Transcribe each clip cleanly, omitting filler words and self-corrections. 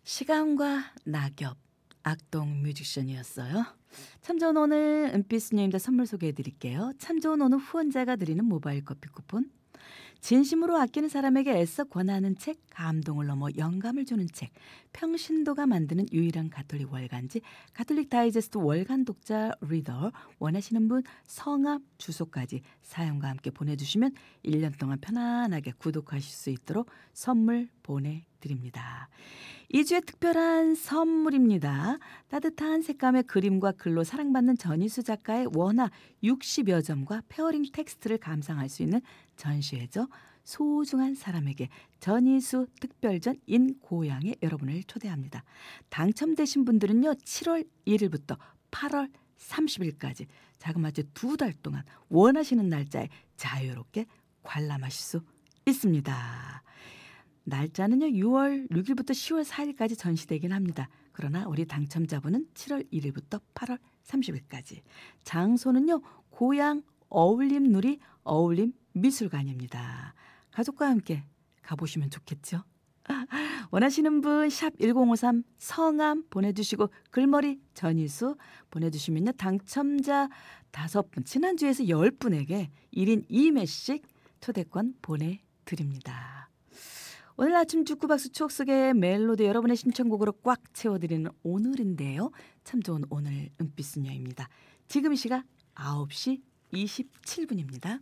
시간과 낙엽, 악동 뮤지션이었어요. 참 좋은 오늘 은빛수녀입니다. 선물 소개해드릴게요. 참 좋은 오늘 후원자가 드리는 모바일 커피 쿠폰, 진심으로 아끼는 사람에게 애써 권하는 책, 감동을 넘어 영감을 주는 책, 평신도가 만드는 유일한 가톨릭 월간지 가톨릭 다이제스트 월간 독자 리더, 원하시는 분 성함, 주소까지 사연과 함께 보내주시면 1년 동안 편안하게 구독하실 수 있도록 선물 보내드립니다. 2주의 특별한 선물입니다. 따뜻한 색감의 그림과 글로 사랑받는 전희수 작가의 원화 60여 점과 페어링 텍스트를 감상할 수 있는 전시회죠. 소중한 사람에게 전희수 특별전 인 고향에 여러분을 초대합니다. 당첨되신 분들은요, 7월 1일부터 8월 30일까지 자그마치 2달 동안 원하시는 날짜에 자유롭게 관람하실 수 있습니다. 날짜는요, 6월 6일부터 10월 4일까지 전시되긴 합니다. 그러나 우리 당첨자분은 7월 1일부터 8월 30일까지. 장소는요, 고향 어울림누리 어울림 미술관입니다. 가족과 함께 가보시면 좋겠죠. 원하시는 분 샵 1053 성함 보내주시고 글머리 전희수 보내주시면요, 당첨자 5분, 지난주에서 10분에게 1인 2매씩 초대권 보내드립니다. 오늘 아침 죽구박수 추억 속의 멜로디 여러분의 신청곡으로 꽉 채워드리는 오늘인데요. 참 좋은 오늘 은빛수녀입니다. 지금 이 시각 9시 27분입니다.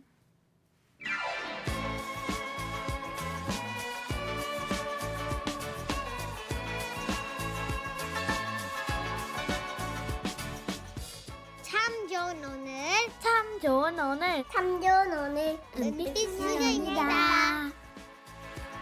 참 좋은 오늘 참 좋은 오늘 참 좋은 오늘 은빛수녀입니다.